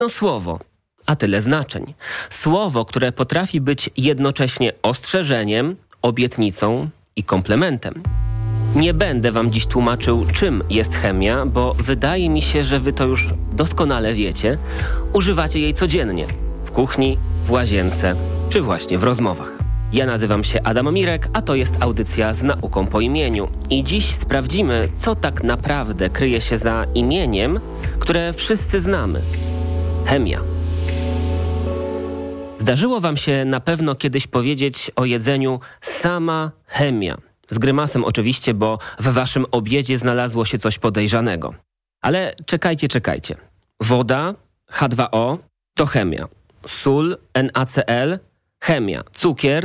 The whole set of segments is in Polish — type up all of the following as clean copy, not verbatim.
No słowo, a tyle znaczeń. Słowo, które potrafi być jednocześnie ostrzeżeniem, obietnicą i komplementem. Nie będę wam dziś tłumaczył, czym jest chemia, bo wydaje mi się, że wy to już doskonale wiecie. Używacie jej codziennie. W kuchni, w łazience, czy właśnie w rozmowach. Ja nazywam się Adam Mirek, a to jest audycja z nauką po imieniu. I dziś sprawdzimy, co tak naprawdę kryje się za imieniem, które wszyscy znamy. Chemia. Zdarzyło wam się na pewno kiedyś powiedzieć o jedzeniu sama chemia. Z grymasem oczywiście, bo w waszym obiedzie znalazło się coś podejrzanego. Ale czekajcie. Woda, H2O, to chemia. Sól, NaCl, chemia. Cukier,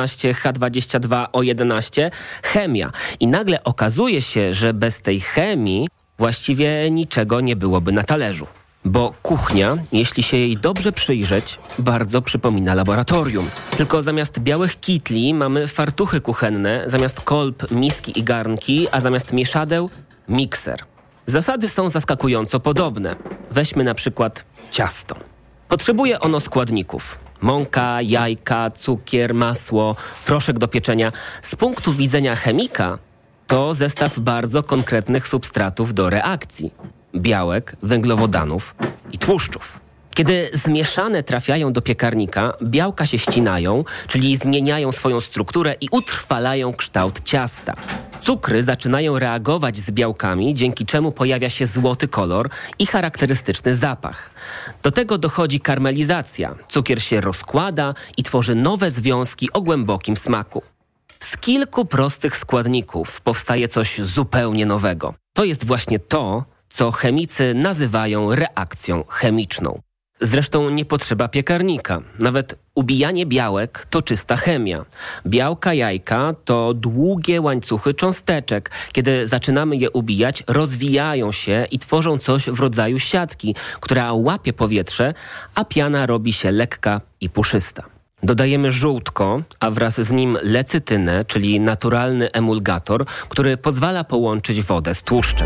C12H22O11, chemia. I nagle okazuje się, że bez tej chemii właściwie niczego nie byłoby na talerzu. Bo kuchnia, jeśli się jej dobrze przyjrzeć, bardzo przypomina laboratorium. Tylko zamiast białych kitli mamy fartuchy kuchenne, zamiast kolb miski i garnki, a zamiast mieszadeł mikser. Zasady są zaskakująco podobne. Weźmy na przykład ciasto. Potrzebuje ono składników. Mąka, jajka, cukier, masło, proszek do pieczenia. Z punktu widzenia chemika to zestaw bardzo konkretnych substratów do reakcji. Białek, węglowodanów i tłuszczów. Kiedy zmieszane trafiają do piekarnika, białka się ścinają, czyli zmieniają swoją strukturę i utrwalają kształt ciasta. Cukry zaczynają reagować z białkami, dzięki czemu pojawia się złoty kolor i charakterystyczny zapach. Do tego dochodzi karmelizacja. Cukier się rozkłada i tworzy nowe związki o głębokim smaku. Z kilku prostych składników powstaje coś zupełnie nowego. To jest właśnie to, co chemicy nazywają reakcją chemiczną. Zresztą nie potrzeba piekarnika. Nawet ubijanie białek to czysta chemia. Białka jajka to długie łańcuchy cząsteczek. Kiedy zaczynamy je ubijać, rozwijają się i tworzą coś w rodzaju siatki, która łapie powietrze, a piana robi się lekka i puszysta. Dodajemy żółtko, a wraz z nim lecytynę, czyli naturalny emulgator, który pozwala połączyć wodę z tłuszczem.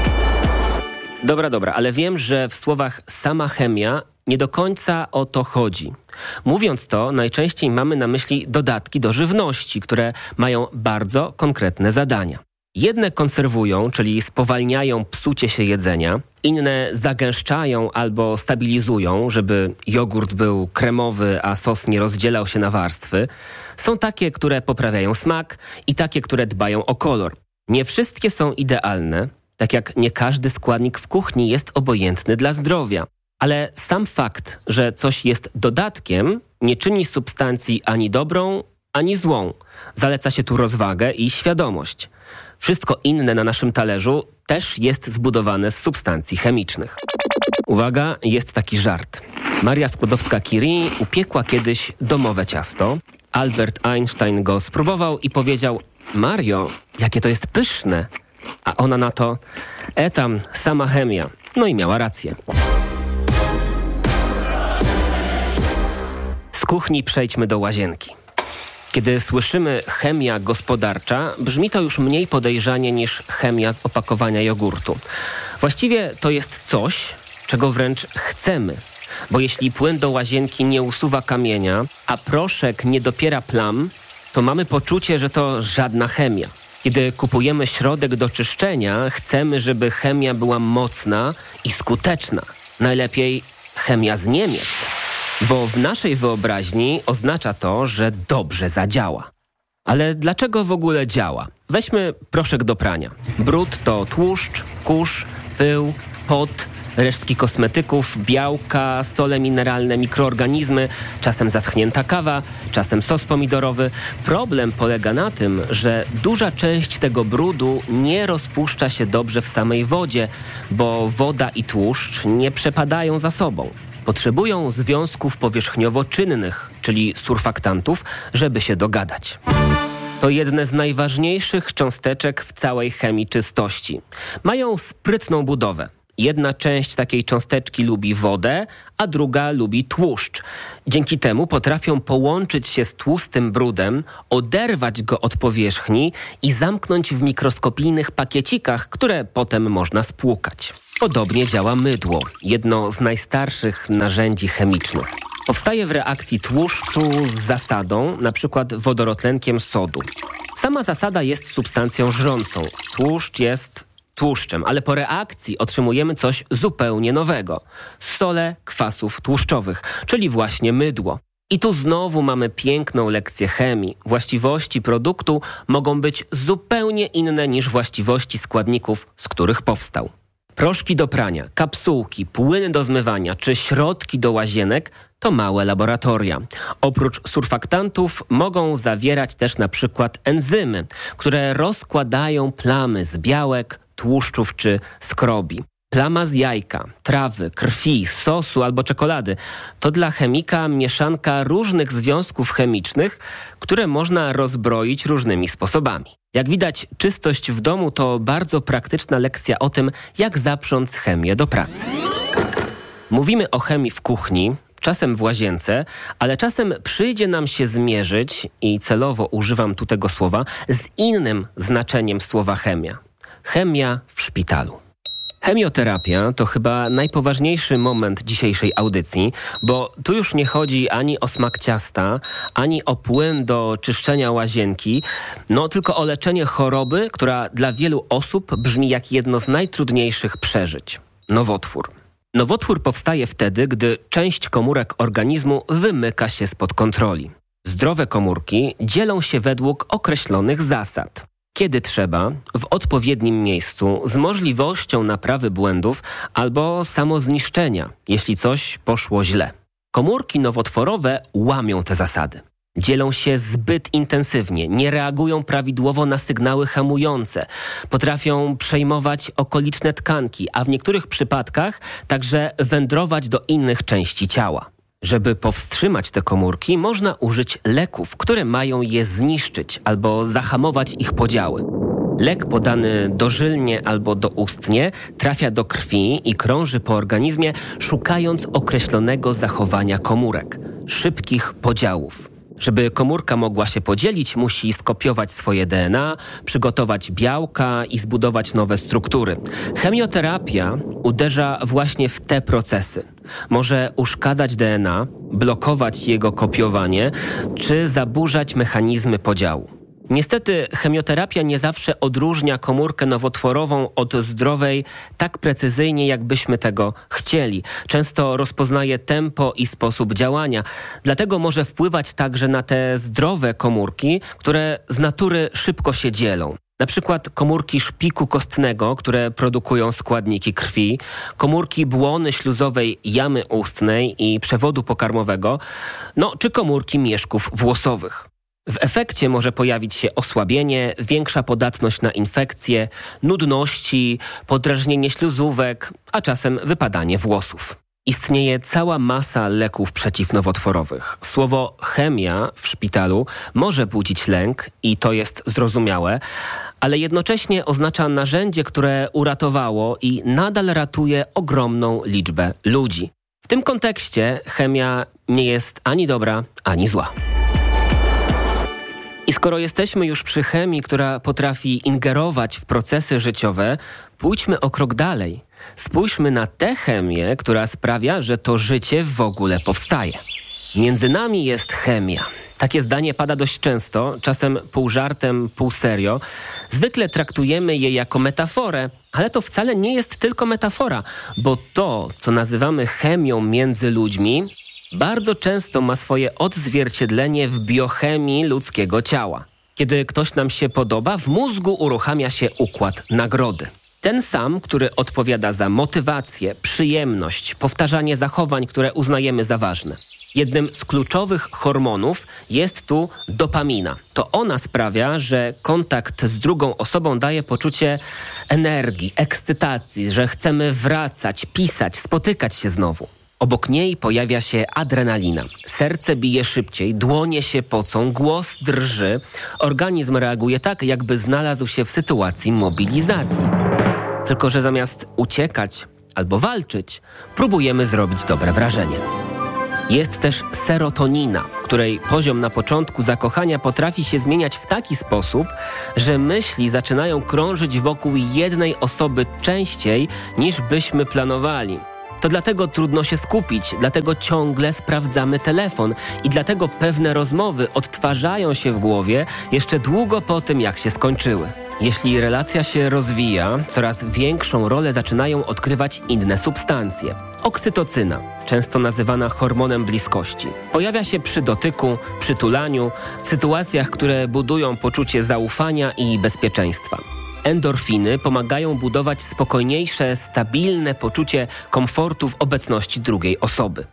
Dobra, ale wiem, że w słowach sama chemia nie do końca o to chodzi. Mówiąc to, najczęściej mamy na myśli dodatki do żywności, które mają bardzo konkretne zadania. Jedne konserwują, czyli spowalniają psucie się jedzenia, inne zagęszczają albo stabilizują, żeby jogurt był kremowy, a sos nie rozdzielał się na warstwy. Są takie, które poprawiają smak i takie, które dbają o kolor. Nie wszystkie są idealne, tak jak nie każdy składnik w kuchni jest obojętny dla zdrowia. Ale sam fakt, że coś jest dodatkiem, nie czyni substancji ani dobrą, ani złą. Zaleca się tu rozwagę i świadomość. Wszystko inne na naszym talerzu też jest zbudowane z substancji chemicznych. Uwaga, jest taki żart. Maria Skłodowska-Curie upiekła kiedyś domowe ciasto. Albert Einstein go spróbował i powiedział: Mario, jakie to jest pyszne. A ona na to: tam, sama chemia. No i miała rację. Z kuchni przejdźmy do łazienki. Kiedy słyszymy chemia gospodarcza, brzmi to już mniej podejrzanie niż chemia z opakowania jogurtu. Właściwie to jest coś, czego wręcz chcemy. Bo jeśli płyn do łazienki nie usuwa kamienia, a proszek nie dopiera plam, to mamy poczucie, że to żadna chemia. Kiedy kupujemy środek do czyszczenia, chcemy, żeby chemia była mocna i skuteczna. Najlepiej chemia z Niemiec. Bo w naszej wyobraźni oznacza to, że dobrze zadziała. Ale dlaczego w ogóle działa? Weźmy proszek do prania. Brud to tłuszcz, kurz, pył, pot, resztki kosmetyków, białka, sole mineralne, mikroorganizmy, czasem zaschnięta kawa, czasem sos pomidorowy. Problem polega na tym, że duża część tego brudu nie rozpuszcza się dobrze w samej wodzie, bo woda i tłuszcz nie przepadają za sobą. Potrzebują związków powierzchniowo-czynnych, czyli surfaktantów, żeby się dogadać. To jedne z najważniejszych cząsteczek w całej chemii czystości. Mają sprytną budowę. Jedna część takiej cząsteczki lubi wodę, a druga lubi tłuszcz. Dzięki temu potrafią połączyć się z tłustym brudem, oderwać go od powierzchni i zamknąć w mikroskopijnych pakiecikach, które potem można spłukać. Podobnie działa mydło, jedno z najstarszych narzędzi chemicznych. Powstaje w reakcji tłuszczu z zasadą, np. wodorotlenkiem sodu. Sama zasada jest substancją żrącą. Tłuszcz jest tłuszczem, ale po reakcji otrzymujemy coś zupełnie nowego. Sole kwasów tłuszczowych, czyli właśnie mydło. I tu znowu mamy piękną lekcję chemii. Właściwości produktu mogą być zupełnie inne niż właściwości składników, z których powstał. Proszki do prania, kapsułki, płyny do zmywania czy środki do łazienek to małe laboratoria. Oprócz surfaktantów mogą zawierać też na przykład enzymy, które rozkładają plamy z białek, tłuszczów czy skrobi. Plama z jajka, trawy, krwi, sosu albo czekolady to dla chemika mieszanka różnych związków chemicznych, które można rozbroić różnymi sposobami. Jak widać, czystość w domu to bardzo praktyczna lekcja o tym, jak zaprząc chemię do pracy. Mówimy o chemii w kuchni, czasem w łazience, ale czasem przyjdzie nam się zmierzyć, i celowo używam tu tego słowa, z innym znaczeniem słowa chemia. Chemia w szpitalu. Chemioterapia to chyba najpoważniejszy moment dzisiejszej audycji, bo tu już nie chodzi ani o smak ciasta, ani o płyn do czyszczenia łazienki, tylko o leczenie choroby, która dla wielu osób brzmi jak jedno z najtrudniejszych przeżyć. Nowotwór. Nowotwór powstaje wtedy, gdy część komórek organizmu wymyka się spod kontroli. Zdrowe komórki dzielą się według określonych zasad. Kiedy trzeba, w odpowiednim miejscu, z możliwością naprawy błędów albo samozniszczenia, jeśli coś poszło źle. Komórki nowotworowe łamią te zasady. Dzielą się zbyt intensywnie, nie reagują prawidłowo na sygnały hamujące, potrafią przejmować okoliczne tkanki, a w niektórych przypadkach także wędrować do innych części ciała. Żeby powstrzymać te komórki, można użyć leków, które mają je zniszczyć albo zahamować ich podziały. Lek podany dożylnie albo doustnie trafia do krwi i krąży po organizmie, szukając określonego zachowania komórek, szybkich podziałów. Żeby komórka mogła się podzielić, musi skopiować swoje DNA, przygotować białka i zbudować nowe struktury. Chemioterapia uderza właśnie w te procesy. Może uszkadzać DNA, blokować jego kopiowanie, czy zaburzać mechanizmy podziału. Niestety chemioterapia nie zawsze odróżnia komórkę nowotworową od zdrowej tak precyzyjnie, jakbyśmy tego chcieli. Często rozpoznaje tempo i sposób działania. Dlatego może wpływać także na te zdrowe komórki, które z natury szybko się dzielą. Na przykład komórki szpiku kostnego, które produkują składniki krwi, komórki błony śluzowej jamy ustnej i przewodu pokarmowego, czy komórki mieszków włosowych. W efekcie może pojawić się osłabienie, większa podatność na infekcje, nudności, podrażnienie śluzówek, a czasem wypadanie włosów. Istnieje cała masa leków przeciwnowotworowych. Słowo chemia w szpitalu może budzić lęk i to jest zrozumiałe, ale jednocześnie oznacza narzędzie, które uratowało i nadal ratuje ogromną liczbę ludzi. W tym kontekście chemia nie jest ani dobra, ani zła. I skoro jesteśmy już przy chemii, która potrafi ingerować w procesy życiowe, pójdźmy o krok dalej. Spójrzmy na tę chemię, która sprawia, że to życie w ogóle powstaje. Między nami jest chemia. Takie zdanie pada dość często, czasem pół żartem, pół serio. Zwykle traktujemy je jako metaforę, ale to wcale nie jest tylko metafora, bo to, co nazywamy chemią między ludźmi, bardzo często ma swoje odzwierciedlenie w biochemii ludzkiego ciała. Kiedy ktoś nam się podoba, w mózgu uruchamia się układ nagrody. Ten sam, który odpowiada za motywację, przyjemność, powtarzanie zachowań, które uznajemy za ważne. Jednym z kluczowych hormonów jest tu dopamina. To ona sprawia, że kontakt z drugą osobą daje poczucie energii, ekscytacji, że chcemy wracać, pisać, spotykać się znowu. Obok niej pojawia się adrenalina. Serce bije szybciej, dłonie się pocą, głos drży. Organizm reaguje tak, jakby znalazł się w sytuacji mobilizacji. Tylko że zamiast uciekać albo walczyć, próbujemy zrobić dobre wrażenie. Jest też serotonina, której poziom na początku zakochania potrafi się zmieniać w taki sposób, że myśli zaczynają krążyć wokół jednej osoby częściej niż byśmy planowali. To dlatego trudno się skupić, dlatego ciągle sprawdzamy telefon i dlatego pewne rozmowy odtwarzają się w głowie jeszcze długo po tym, jak się skończyły. Jeśli relacja się rozwija, coraz większą rolę zaczynają odgrywać inne substancje. Oksytocyna, często nazywana hormonem bliskości, pojawia się przy dotyku, przytulaniu, w sytuacjach, które budują poczucie zaufania i bezpieczeństwa. Endorfiny pomagają budować spokojniejsze, stabilne poczucie komfortu w obecności drugiej osoby.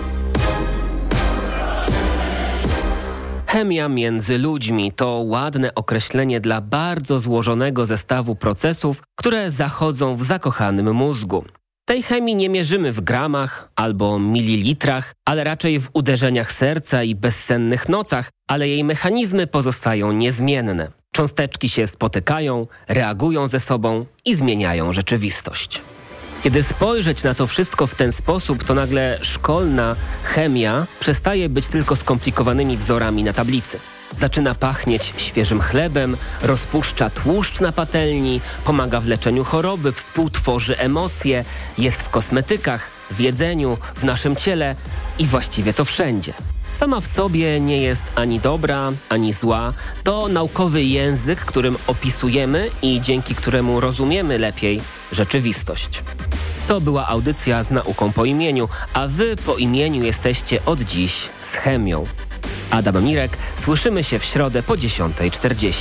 Chemia między ludźmi to ładne określenie dla bardzo złożonego zestawu procesów, które zachodzą w zakochanym mózgu. Tej chemii nie mierzymy w gramach albo mililitrach, ale raczej w uderzeniach serca i bezsennych nocach, ale jej mechanizmy pozostają niezmienne. Cząsteczki się spotykają, reagują ze sobą i zmieniają rzeczywistość. Kiedy spojrzeć na to wszystko w ten sposób, to nagle szkolna chemia przestaje być tylko skomplikowanymi wzorami na tablicy. Zaczyna pachnieć świeżym chlebem, rozpuszcza tłuszcz na patelni, pomaga w leczeniu choroby, współtworzy emocje, jest w kosmetykach, w jedzeniu, w naszym ciele i właściwie to wszędzie. Sama w sobie nie jest ani dobra, ani zła. To naukowy język, którym opisujemy i dzięki któremu rozumiemy lepiej rzeczywistość. To była audycja z nauką po imieniu, a wy po imieniu jesteście od dziś z chemią. Adam Mirek, słyszymy się w środę po 10:40.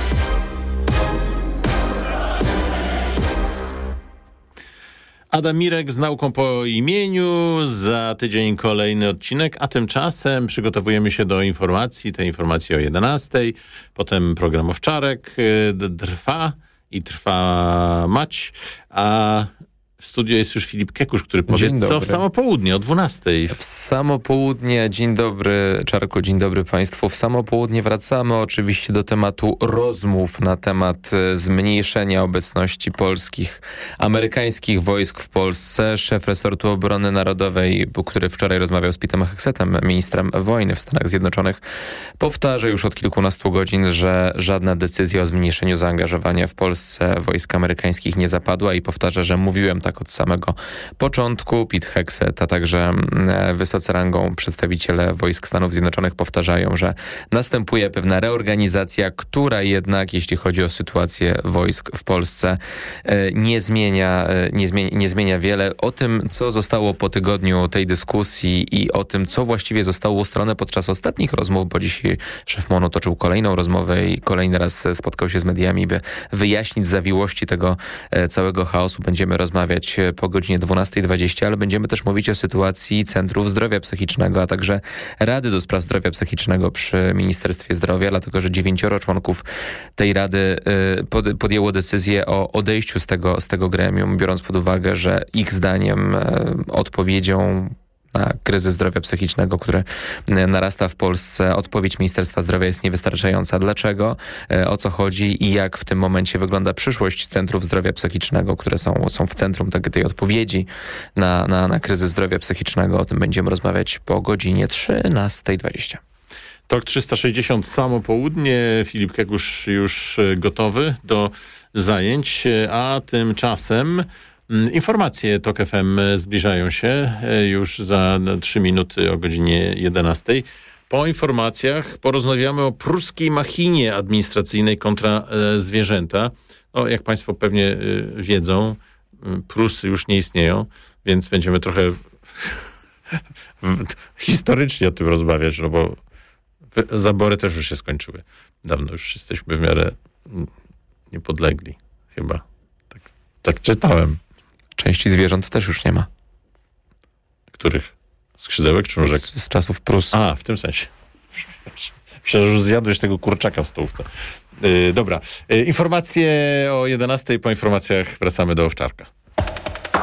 Adam Mirek z nauką po imieniu, za tydzień kolejny odcinek, a tymczasem przygotowujemy się do informacji, te informacje o 11:00, potem program Owczarek trwa mać, a w studio jest już Filip Kekusz, który powie, co w samo południe o 12:00. W samo południe, dzień dobry Czarku, dzień dobry Państwu. W samo południe wracamy oczywiście do tematu rozmów na temat zmniejszenia obecności amerykańskich wojsk w Polsce. Szef resortu obrony narodowej, który wczoraj rozmawiał z Petem Heksetem, ministrem wojny w Stanach Zjednoczonych, powtarza już od kilkunastu godzin, że żadna decyzja o zmniejszeniu zaangażowania w Polsce wojsk amerykańskich nie zapadła i powtarza, że mówiłem tak od samego początku. Pete Hegseth, a także wysoce rangą przedstawiciele wojsk Stanów Zjednoczonych powtarzają, że następuje pewna reorganizacja, która jednak, jeśli chodzi o sytuację wojsk w Polsce, nie zmienia wiele. O tym, co zostało po tygodniu tej dyskusji i o tym, co właściwie zostało ustalone podczas ostatnich rozmów, bo dzisiaj szef MON-u toczył kolejną rozmowę i kolejny raz spotkał się z mediami, by wyjaśnić zawiłości tego całego chaosu. Będziemy rozmawiać po godzinie 12:20, ale będziemy też mówić o sytuacji Centrów Zdrowia Psychicznego, a także Rady do Spraw Zdrowia Psychicznego przy Ministerstwie Zdrowia, dlatego że 9 członków tej Rady podjęło decyzję o odejściu z tego gremium, biorąc pod uwagę, że ich zdaniem odpowiedzią na kryzys zdrowia psychicznego, który narasta w Polsce, odpowiedź Ministerstwa Zdrowia jest niewystarczająca. Dlaczego? O co chodzi i jak w tym momencie wygląda przyszłość Centrów Zdrowia Psychicznego, które są w centrum tej odpowiedzi na kryzys zdrowia psychicznego. O tym będziemy rozmawiać po godzinie 13:20. TOK 360 samo południe. Filip Kekusz już gotowy do zajęć, a tymczasem informacje TOK FM zbliżają się już za 3 minuty o godzinie 11:00. Po informacjach porozmawiamy o pruskiej machinie administracyjnej kontra zwierzęta. No, jak Państwo pewnie wiedzą, Prusy już nie istnieją, więc będziemy trochę historycznie o tym rozmawiać, no bo zabory też już się skończyły. Dawno już jesteśmy w miarę niepodlegli, chyba. Tak czytałem. Części zwierząt też już nie ma. Których? Skrzydełek czy nóżek? Z czasów Prus. A, w tym sensie. Myślę, że już zjadłeś tego kurczaka w stołówce. Dobra. Informacje o 11:00. Po informacjach wracamy do Owczarka.